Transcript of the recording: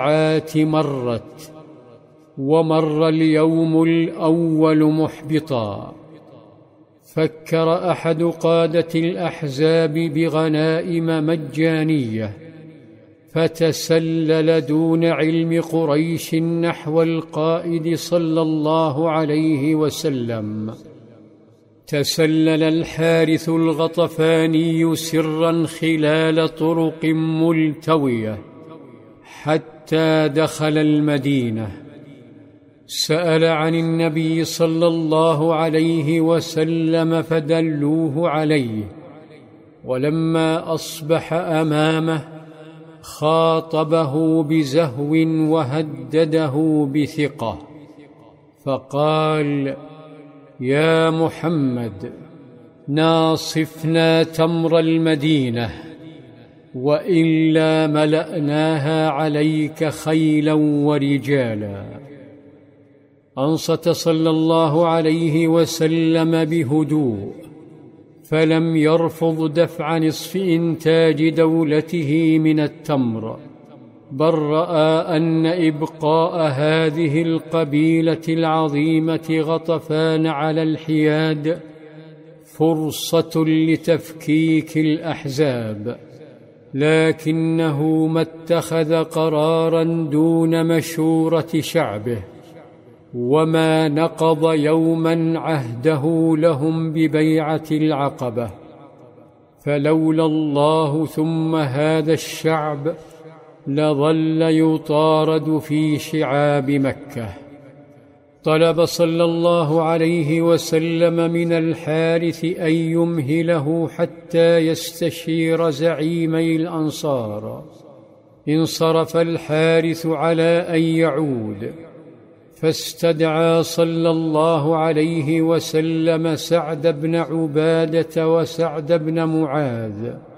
مرت، ومر اليوم الأول محبطا. فكر أحد قادة الأحزاب بغنائم مجانية، فتسلل دون علم قريش نحو القائد صلى الله عليه وسلم. تسلل الحارث الغطفاني سرا خلال طرق ملتوية حتى دخل المدينة. سأل عن النبي صلى الله عليه وسلم فدلوه عليه، ولما أصبح أمامه خاطبه بزهو وهدده بثقة، فقال: يا محمد، ناصفنا تمر المدينة، وإلا ملأناها عليك خيلا ورجالا. أنصت صلى الله عليه وسلم بهدوء، فلم يرفض دفع نصف إنتاج دولته من التمر، بل رأى أن إبقاء هذه القبيلة العظيمة غطفان على الحياد فرصة لتفكيك الأحزاب، لكنه ما اتخذ قراراً دون مشورة شعبه، وما نقض يوماً عهده لهم ببيعة العقبة. فلولا الله ثم هذا الشعب لظل يطارد في شعاب مكة. طلب صلى الله عليه وسلم من الحارث أن يمهله حتى يستشير زعيمي الأنصار. انصرف الحارث على أن يعود، فاستدعى صلى الله عليه وسلم سعد بن عبادة وسعد بن معاذ،